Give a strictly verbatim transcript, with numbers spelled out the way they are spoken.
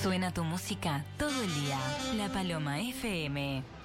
Suena tu música todo el día. La Paloma F M.